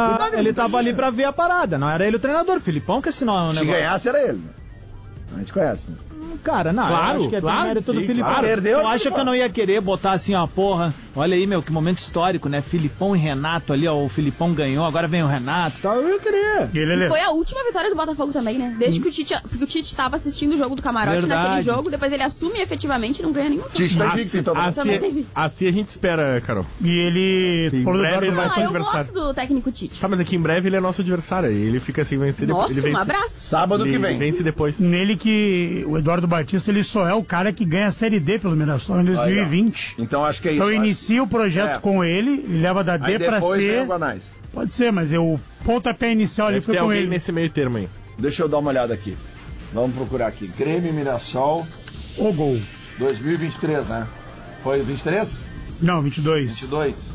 tava ali pra ver a parada, não era ele o treinador. O Filipão que assinou o negócio. Se ganhasse era ele, né? A gente conhece, né? Cara, não, claro, eu acho que é mérito do Filipão. Claro. Perdeu, eu acho que eu não ia querer botar assim, ó, porra, olha aí, meu, que momento histórico, né? Filipão e Renato ali, ó, o Filipão ganhou, agora vem o Renato e tal, eu ia querer. E foi a última vitória do Botafogo também, né? Desde que o Tite tava assistindo o jogo do Camarote naquele jogo, depois ele assume efetivamente e não ganha nenhum jogo. Tite tá invicto, então. Assim a gente espera, Carol. E ele falou do Eduardo Batista. Eu gosto do técnico Tite. Tá, mas aqui em breve ele é nosso adversário, ele fica sem vencer depois. Nossa, ele vence, um abraço. Sábado que vem. Vence depois. Nele que o Eduardo Batista, ele só é o cara que ganha a Série D pelo Mirassol em 2020. Então acho que é isso. Então inicia o projeto com ele leva da D pra C. Pode ser, mas o pontapé inicial ali foi com ele. Nesse meio termo aí. Deixa eu dar uma olhada aqui. Vamos procurar aqui. Grêmio Mirassol. O gol. 2023, né? Foi 23? Não, 22. 22.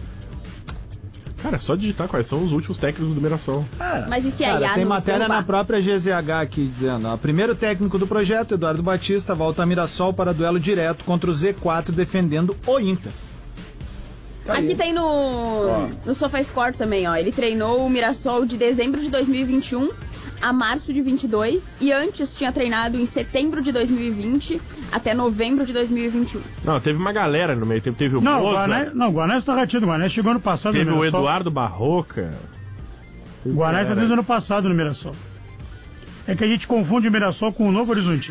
Cara, é só digitar quais são os últimos técnicos do Mirassol. Mas e se a IA tem nos matéria derrubar? na própria GZH aqui dizendo, ó, primeiro técnico do projeto, Eduardo Batista, volta a Mirassol para duelo direto contra o Z4 defendendo o Inter. Aqui tem no SofaScore também, ó. Ele treinou o Mirassol de dezembro de 2021 a março de 22 e antes tinha treinado em setembro de 2020 até novembro de 2021. Não, teve uma galera no meio tempo. Teve o Moza. O Guanés tá ratido. O Guanés chegou ano passado teve no Mirassol. O Eduardo Barroca. O Guanés tá desde o ano passado no Mirassol. É que a gente confunde o Mirassol com o Novo Horizonte.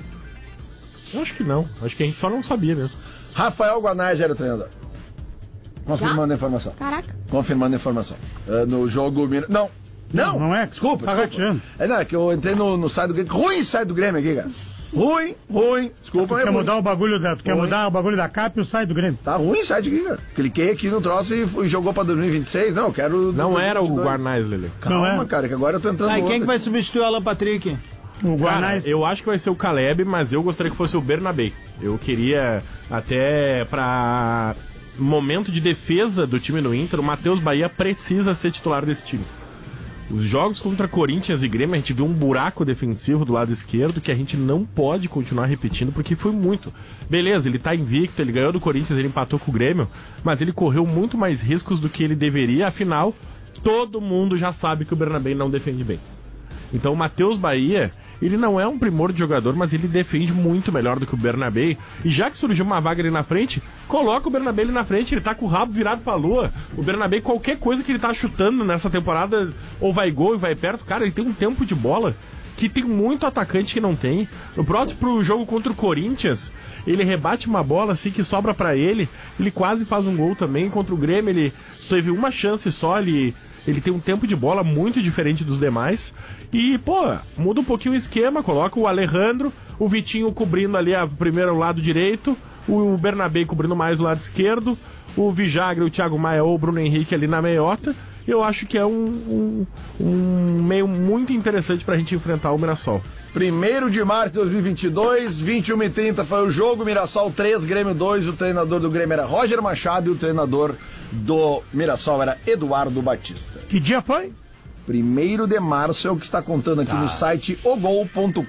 Eu acho que não. Acho que a gente só não sabia mesmo. Rafael Guanais era o treinador. Confirmando a informação. Caraca. Confirmando a informação. No jogo... Não é? Desculpa. É que eu entrei no site do Grêmio. Ruim site do Grêmio aqui, cara. Ruim. Desculpa, quer mudar o bagulho da CAP e o site do Grêmio. Tá ruim o site aqui, cara. Cliquei aqui no troço e jogou pra 2026. Não, eu quero... Não era o Guanais, Lelê. Calma, cara, que agora eu tô entrando no quem que vai substituir o Alan Patrick? O Guanais. Eu acho que vai ser o Caleb, mas eu gostaria que fosse o Bernabé. Eu queria até pra momento de defesa do time do Inter, o Matheus Bahia precisa ser titular desse time. Os jogos contra Corinthians e Grêmio, a gente viu um buraco defensivo do lado esquerdo que a gente não pode continuar repetindo, porque foi muito. Beleza, ele tá invicto, ele ganhou do Corinthians, ele empatou com o Grêmio, mas ele correu muito mais riscos do que ele deveria, afinal, todo mundo já sabe que o Bernabé não defende bem. Então o Matheus Bahia, ele não é um primor de jogador, mas ele defende muito melhor do que o Bernabé. E já que surgiu uma vaga ali na frente, coloca o Bernabé ali na frente, ele tá com o rabo virado pra lua. O Bernabé, qualquer coisa que ele tá chutando nessa temporada, ou vai gol, ou vai perto, cara, ele tem um tempo de bola que tem muito atacante que não tem. No próximo jogo contra o Corinthians, ele rebate uma bola assim que sobra pra ele quase faz um gol também. Contra o Grêmio, ele teve uma chance só, ele tem um tempo de bola muito diferente dos demais. E, muda um pouquinho o esquema, coloca o Alejandro, o Vitinho cobrindo ali o primeiro lado direito, o Bernabé cobrindo mais o lado esquerdo, o Vijagra, o Thiago Maia ou o Bruno Henrique ali na meiota. Eu acho que é um meio muito interessante pra gente enfrentar o Mirassol. 1º de março de 2022, 21h30 foi o jogo, Mirassol 3, Grêmio 2, o treinador do Grêmio era Roger Machado e o treinador do Mirassol era Eduardo Batista. Que dia foi? 1º de março é o que está contando aqui no site ogol.com.br.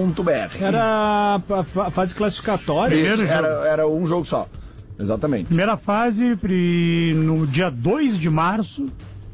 Era a fase classificatória. Era um jogo só. Exatamente. Primeira fase, no dia 2 de março,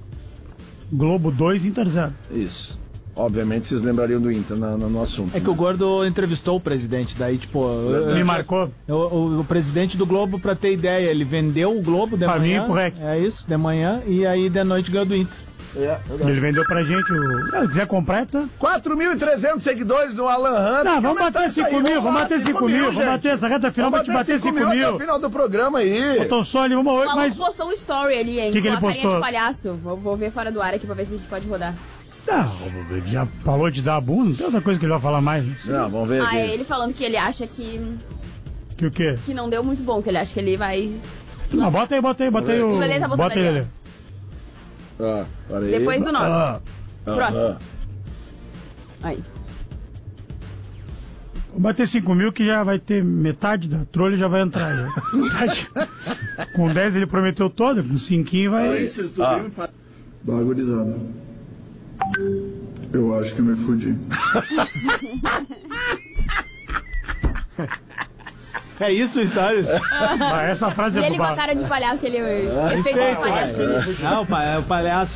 Globo 2, Inter 0. Isso. Obviamente vocês lembrariam do Inter no assunto. É que o Gordo entrevistou o presidente, daí me marcou. O presidente do Globo, pra ter ideia, ele vendeu o Globo de manhã. Mim, correto. É isso, de manhã, e aí de noite ganhou do Inter. Ele vendeu pra gente se quiser comprar, tá? 4.300 seguidores no Alan Hunter. Não, vamos bater 5 mil, vamos bater 5 mil, vamos bater essa reta final pra te bater 5 mil. Até o final do programa aí. Botou só ali, vamos hoje, mas... O Maluco postou um story ali, hein? O que ele postou? De palhaço. Vou ver fora do ar aqui pra ver se a gente pode rodar. Não, ele já falou de dar a bunda, não tem outra coisa que ele vai falar mais. Não, vamos ver aqui. É ele falando que ele acha que... Que o quê? Que não deu muito bom, que ele acha que ele vai... Não, bota aí o... O Lelê tá botando bota aí, Lelê. Depois do nosso. Próximo. Aí. Vou bater 5 mil que já vai ter metade da trolha já vai entrar. Com 10 ele prometeu toda, com 5 vai... Bagurizada. Eu acho que me fudi. É isso, Stories? Essa frase e é ele com a cara de palhaço, aquele efeito de palhaço. Não, o palhaço